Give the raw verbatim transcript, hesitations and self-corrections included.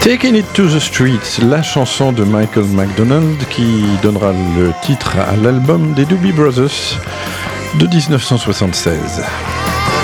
Taking It to the Streets, la chanson de Michael McDonald qui donnera le titre à l'album des Doobie Brothers de dix-neuf cent soixante-seize.